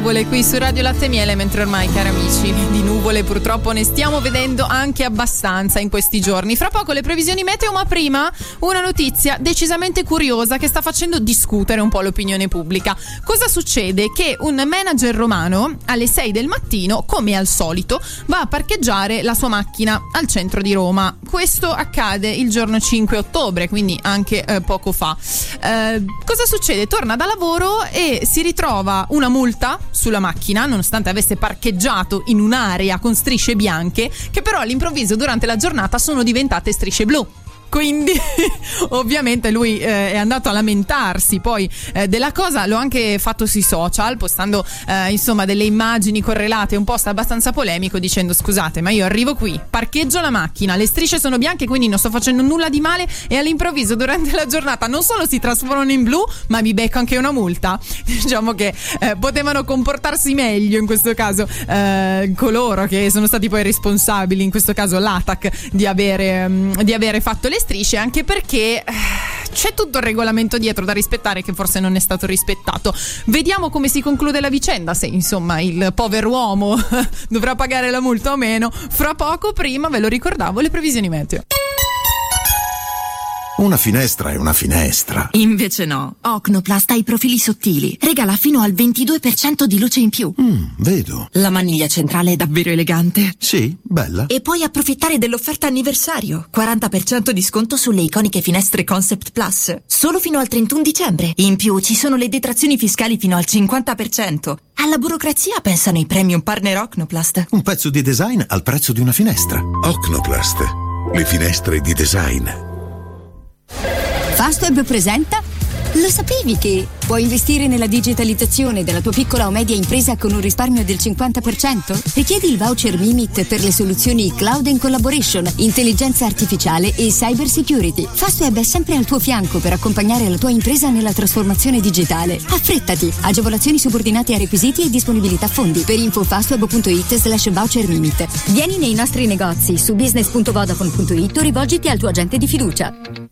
nuvole qui su Radio Latte e Miele, mentre ormai, cari amici, di nuvole purtroppo ne stiamo vedendo anche abbastanza in questi giorni. Fra poco le previsioni meteo, ma prima una notizia decisamente curiosa che sta facendo discutere un po' l'opinione pubblica. Cosa succede? Che un manager romano alle 6 del mattino, come al solito, va a parcheggiare la sua macchina al centro di Roma. Questo accade il giorno 5 ottobre, quindi anche poco fa. Cosa succede? Torna da lavoro e si ritrova una multa sulla macchina, nonostante avesse parcheggiato in un'area con strisce bianche, che però all'improvviso durante la giornata sono diventate strisce blu. Quindi ovviamente lui è andato a lamentarsi poi della cosa, l'ho anche fatto sui social postando insomma delle immagini correlate, un post abbastanza polemico dicendo: scusate, ma io arrivo qui, parcheggio la macchina, le strisce sono bianche, quindi non sto facendo nulla di male, e all'improvviso durante la giornata non solo si trasformano in blu, ma mi becco anche una multa. Diciamo che potevano comportarsi meglio in questo caso coloro che sono stati poi responsabili, in questo caso l'ATAC, di avere fatto le strisce, anche perché c'è tutto il regolamento dietro da rispettare che forse non è stato rispettato. Vediamo come si conclude la vicenda, se insomma il povero uomo dovrà pagare la multa o meno. Fra poco, prima ve lo ricordavo, le previsioni meteo. Una finestra è una finestra. Invece no. Ocnoplast ha i profili sottili. Regala fino al 22% di luce in più. Vedo. La maniglia centrale è davvero elegante. Sì, bella. E puoi approfittare dell'offerta anniversario. 40% di sconto sulle iconiche finestre Concept Plus. Solo fino al 31 dicembre. In più ci sono le detrazioni fiscali fino al 50%. Alla burocrazia pensano i premium partner Ocnoplast. Un pezzo di design al prezzo di una finestra. Ocnoplast. Le finestre di design. Fastweb presenta. Lo sapevi che puoi investire nella digitalizzazione della tua piccola o media impresa con un risparmio del 50%? Richiedi il voucher Mimit per le soluzioni Cloud and Collaboration, intelligenza artificiale e cyber security. Fastweb è sempre al tuo fianco per accompagnare la tua impresa nella trasformazione digitale. Affrettati! Agevolazioni subordinate a requisiti e disponibilità fondi. Per info fastweb.it/voucher Mimit. Vieni nei nostri negozi su business.vodafone.it o rivolgiti al tuo agente di fiducia.